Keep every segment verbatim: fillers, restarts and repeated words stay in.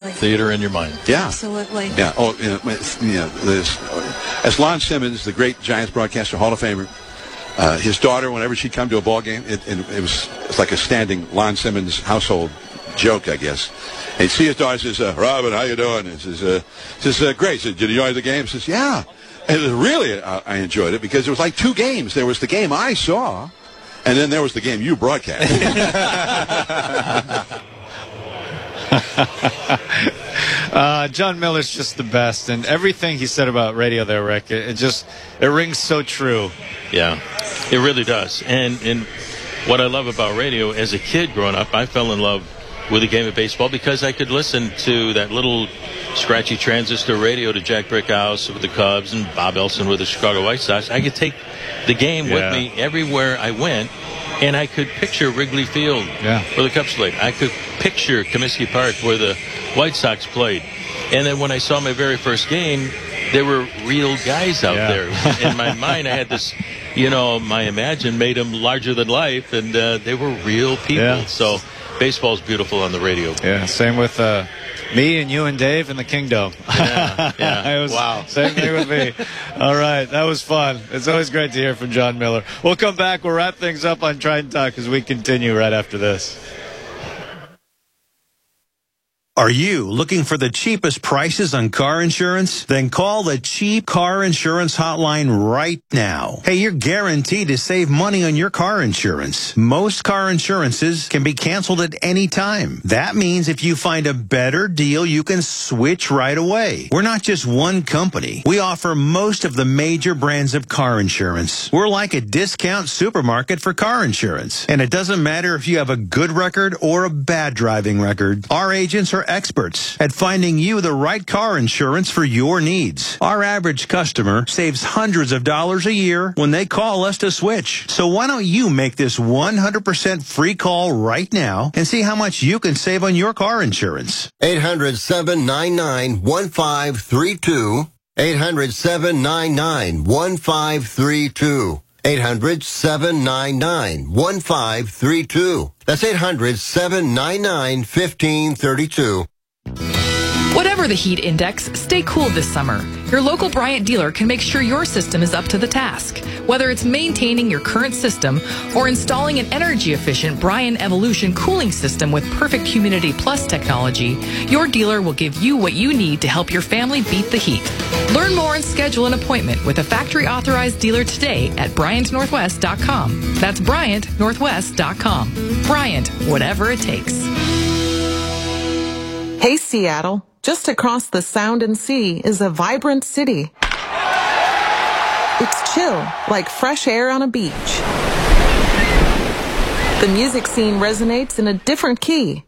Theater in your mind. Yeah. Absolutely. Yeah. Oh, you know, you know, there's, as Lon Simmons, the great Giants broadcaster, Hall of Famer, uh, his daughter, whenever she'd come to a ball game, it, it, it was it's like a standing Lon Simmons household joke, I guess. And he'd see his daughter, says, uh, Robin, how you doing? He says, uh, says uh, great. Says, did you enjoy the game? He says, yeah. And it was really, uh, I enjoyed it because it was like two games. There was the game I saw, and then there was the game you broadcast. uh, John Miller's just the best, and everything he said about radio there, Rick, it, it just it rings so true. Yeah, it really does. And and what I love about radio, as a kid growing up, I fell in love with the game of baseball because I could listen to that little scratchy transistor radio to Jack Brickhouse with the Cubs and Bob Elson with the Chicago White Sox. I could take the game yeah. with me everywhere I went, and I could picture Wrigley Field yeah. where the Cubs played. I could picture Comiskey Park where the White Sox played. And then when I saw my very first game, there were real guys out yeah. there. In my mind, I had this, you know, my imagine made them larger than life, and uh, they were real people. Yeah. So baseball's beautiful on the radio. Yeah, same with uh, me and you and Dave in the Kingdom. Yeah, yeah. it was, wow. Same thing with me. All right, that was fun. It's always great to hear from John Miller. We'll come back. We'll wrap things up on Try and Talk as we continue right after this. Are you looking for the cheapest prices on car insurance? Then call the Cheap Car Insurance Hotline right now. Hey, you're guaranteed to save money on your car insurance. Most car insurances can be canceled at any time. That means if you find a better deal, you can switch right away. We're not just one company. We offer most of the major brands of car insurance. We're like a discount supermarket for car insurance. And it doesn't matter if you have a good record or a bad driving record. Our agents are experts at finding you the right car insurance for your needs. Our average customer saves hundreds of dollars a year when they call us to switch. So why don't you make this one hundred percent free call right now and see how much you can save on your car insurance? eight hundred, seven nine nine, one five three two. eight hundred, seven nine nine, one five three two. eight hundred, seven nine nine, one five three two. That's eight hundred, seven nine nine, one five three two. Whatever the heat index, stay cool this summer. Your local Bryant dealer can make sure your system is up to the task. Whether it's maintaining your current system or installing an energy-efficient Bryant Evolution cooling system with perfect Humidity Plus technology, your dealer will give you what you need to help your family beat the heat. Learn more and schedule an appointment with a factory-authorized dealer today at Bryant Northwest dot com. That's Bryant Northwest dot com. Bryant, whatever it takes. Hey, Seattle. Just across the Sound and Sea is a vibrant city. It's chill, like fresh air on a beach. The music scene resonates in a different key.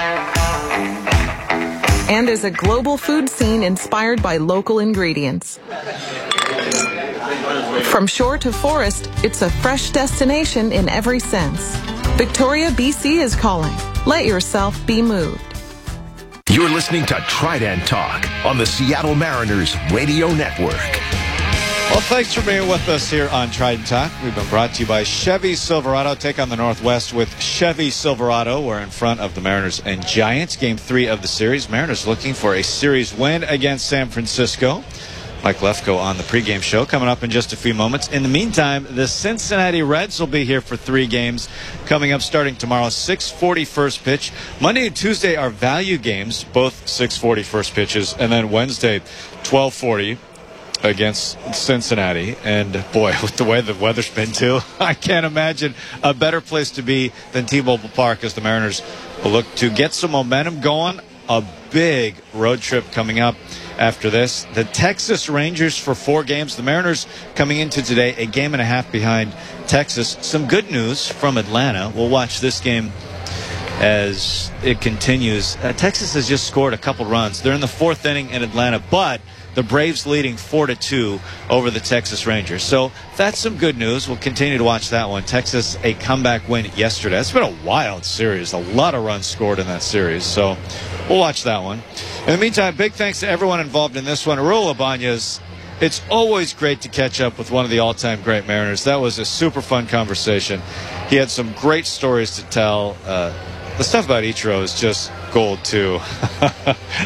And there's a global food scene inspired by local ingredients. From shore to forest, it's a fresh destination in every sense. Victoria, B C is calling. Let yourself be moved. You're listening to Trident Talk on the Seattle Mariners Radio Network. Well, thanks for being with us here on Trident Talk. We've been brought to you by Chevy Silverado. Take on the Northwest with Chevy Silverado. We're in front of the Mariners and Giants. Game three of the series. Mariners looking for a series win against San Francisco. Mike Lefko on the pregame show coming up in just a few moments. In the meantime, the Cincinnati Reds will be here for three games coming up starting tomorrow, six forty first pitch. Monday and Tuesday are value games, both six forty first pitches, and then Wednesday, twelve forty against Cincinnati. And boy, with the way the weather's been too, I can't imagine a better place to be than T-Mobile Park as the Mariners will look to get some momentum going. A big road trip coming up after this. The Texas Rangers for four games. The Mariners coming into today a game and a half behind Texas. Some good news from Atlanta. We'll watch this game as it continues. Uh, Texas has just scored a couple runs. They're in the fourth inning in Atlanta, but the Braves leading four to two over the Texas Rangers. So that's some good news. We'll continue to watch that one. Texas, a comeback win yesterday. It's been a wild series. A lot of runs scored in that series. So we'll watch that one. In the meantime, big thanks to everyone involved in this one. Raul Ibanez, it's always great to catch up with one of the all-time great Mariners. That was a super fun conversation. He had some great stories to tell. Uh, the stuff about Ichiro is just gold, too.